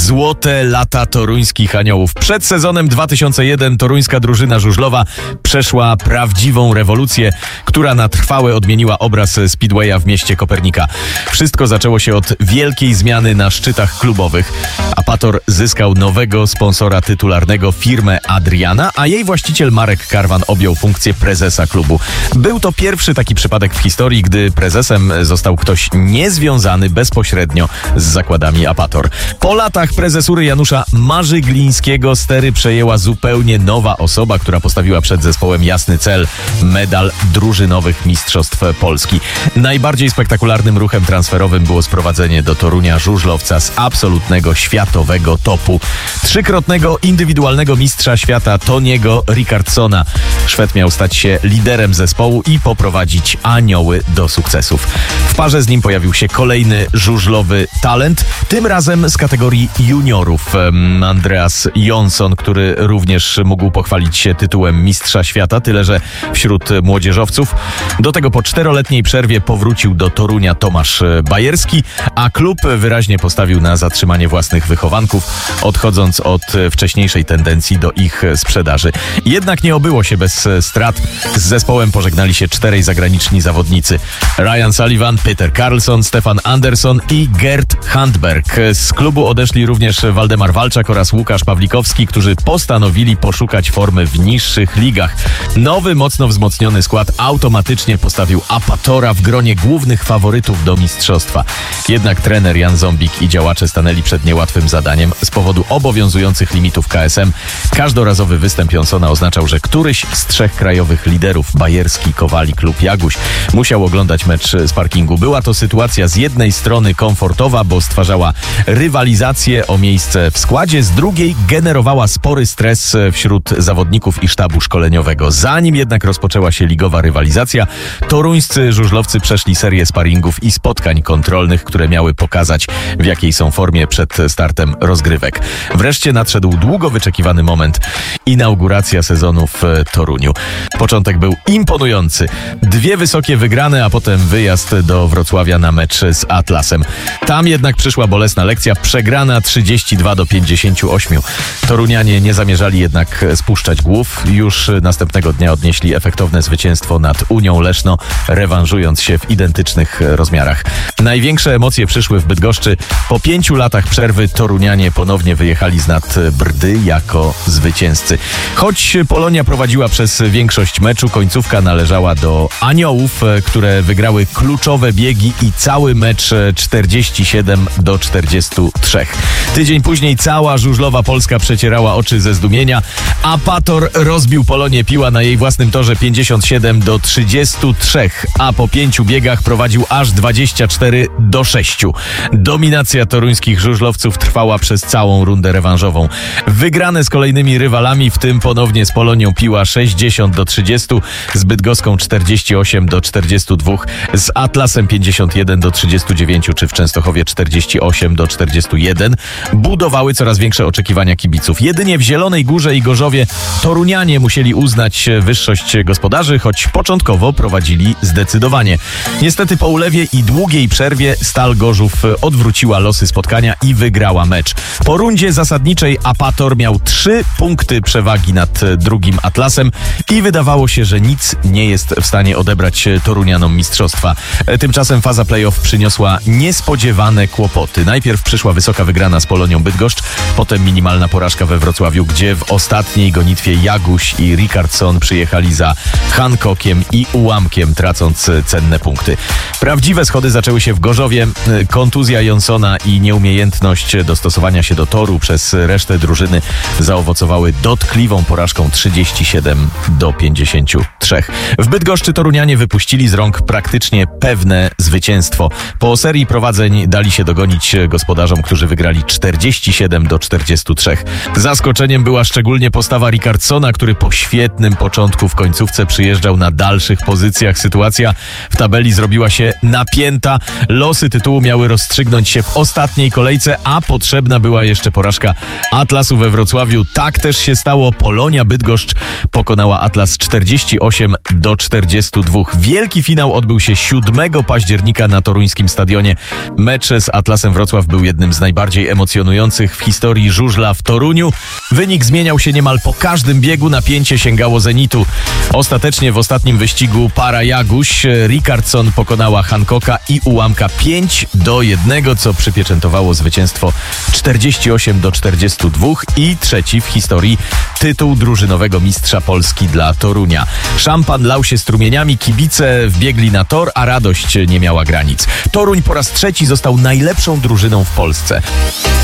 Złote lata toruńskich aniołów. Przed sezonem 2001 toruńska drużyna żużlowa przeszła prawdziwą rewolucję, która na trwałe odmieniła obraz Speedwaya w mieście Kopernika. Wszystko zaczęło się od wielkiej zmiany na szczytach klubowych. Apator zyskał nowego sponsora tytularnego, firmę Adriana, a jej właściciel Marek Karwan objął funkcję prezesa klubu. Był to pierwszy taki przypadek w historii, gdy prezesem został ktoś niezwiązany bezpośrednio z zakładami Apator. Po latach prezesury Janusza Marzyglińskiego stery przejęła zupełnie nowa osoba, która postawiła przed zespołem jasny cel – medal drużynowych mistrzostw Polski. Najbardziej spektakularnym ruchem transferowym było sprowadzenie do Torunia żużlowca z absolutnego światowego topu. Trzykrotnego indywidualnego mistrza świata Toniego Rickardsona. Szwed miał stać się liderem zespołu i poprowadzić anioły do sukcesów. W parze z nim pojawił się kolejny żużlowy talent, tym razem z kategorii juniorów. Andreas Jonsson, który również mógł pochwalić się tytułem mistrza świata, tyle że wśród młodzieżowców. Do tego po 4-letniej przerwie powrócił do Torunia Tomasz Bajerski, a klub wyraźnie postawił na zatrzymanie własnych wychowanków, odchodząc od wcześniejszej tendencji do ich sprzedaży. Jednak nie obyło się bez strat. Z zespołem pożegnali się 4 zagraniczni zawodnicy. Ryan Sullivan, Peter Karlsson, Stefan Andersson i Gerd Handberg. Z klubu odeszli również Waldemar Walczak oraz Łukasz Pawlikowski, którzy postanowili poszukać formy w niższych ligach. Nowy, mocno wzmocniony skład automatycznie postawił Apatora w gronie głównych faworytów do mistrzostwa. Jednak trener Jan Zombik i działacze stanęli przed niełatwym zadaniem. Z powodu obowiązujących limitów KSM każdorazowy występ Jonssona oznaczał, że któryś z 3 krajowych liderów, Bajerski, Kowalik lub Jaguś, musiał oglądać mecz z parkingu. Była to sytuacja z jednej strony komfortowa, bo stwarzała rywalizację o miejsce w składzie, z drugiej generowała spory stres wśród zawodników i sztabu szkoleniowego. Zanim jednak rozpoczęła się ligowa rywalizacja, toruńscy żużlowcy przeszli serię sparingów i spotkań kontrolnych, które miały pokazać, w jakiej są formie przed startem rozgrywek. Wreszcie nadszedł długo wyczekiwany moment. Inauguracja sezonu w Toruniu. Początek był imponujący. 2 wysokie wygrane, a potem wyjazd do Wrocławia na mecz z Atlasem. Tam jednak przyszła bolesna lekcja, przegrana 32-58. Torunianie nie zamierzali jednak spuszczać głów. Już następnego dnia odnieśli efektowne zwycięstwo nad Unią Leszno, rewanżując się w identycznych rozmiarach. Największe emocje przyszły w Bydgoszczy. Po 5 latach przerwy torunianie ponownie wyjechali z nad Brdy jako zwycięzcy. Choć Polonia prowadziła przez większość meczu, końcówka należała do aniołów, które wygrały kluczowe biegi i cały mecz 47-43. Tydzień później cała żużlowa Polska przecierała oczy ze zdumienia. Apator rozbił Polonię, piła na jej własnym torze 57-33, a po 5 biegach prowadził aż 24-6. Dominacja toruńskich żużlowców trwała przez całą rundę rewanżową. Wygrane z kolejnymi rywalami, w tym ponownie z Polonią, piła 60-30, z Bydgoską 48-42, z Atlasem 51-39 czy w Częstochowie 48-41 budowały coraz większe oczekiwania kibiców. Jedynie w Zielonej Górze i Gorzowie torunianie musieli uznać wyższość gospodarzy, choć początkowo prowadzili zdecydowanie. Niestety po ulewie i długiej przerwie Stal Gorzów odwróciła losy spotkania i wygrała mecz. Po rundzie zasadniczej Apator miał 3 punkty przewagi nad drugim Atlasem i wydawało się, że nic nie jest w stanie odebrać torunianom mistrzostwa. Tymczasem faza play-off przyniosła niespodziewane kłopoty. Najpierw przyszła wysoka wygrana z Polonią Bydgoszcz, potem minimalna porażka we Wrocławiu, gdzie w ostatniej gonitwie Jaguś i Rickardsson przyjechali za Hancockiem i ułamkiem, tracąc cenne punkty. Prawdziwe schody zaczęły się w Gorzowie. Kontuzja Jonssona i nieumiejętność dostosowania się do toru przez resztę drużyny zaowocowały dotkliwą porażką 37-53. W Bydgoszczy torunianie wypuścili z rąk praktycznie pewne zwycięstwo. Po serii prowadzeń dali się dogonić gospodarzom, którzy wygrali 47-43. Zaskoczeniem była szczególnie postawa Rickardssona, który po świetnym początku w końcówce przyjeżdżał na dalszych pozycjach. Sytuacja w tabeli zrobiła się napięta. Losy tytułu miały rozstrzygnąć się w ostatniej kolejce, a potrzebna była jeszcze porażka Atlasu we Wrocławiu. Tak też się stało. Polonia Bydgoszcz pokonała Atlas 48-42. Wielki finał odbył się 7 października na toruńskim stadionie. Mecz z Atlasem Wrocław był jednym z najbardziej emocjonalnych emocjonujących w historii żużla w Toruniu. Wynik zmieniał się niemal po każdym biegu, napięcie sięgało zenitu. Ostatecznie w ostatnim wyścigu para Jaguś Ricardson pokonała Hancocka i ułamka 5-1, co przypieczętowało zwycięstwo 48-42 i trzeci w historii tytuł drużynowego mistrza Polski dla Torunia. Szampan lał się strumieniami, kibice wbiegli na tor, a radość nie miała granic. Toruń po raz trzeci został najlepszą drużyną w Polsce.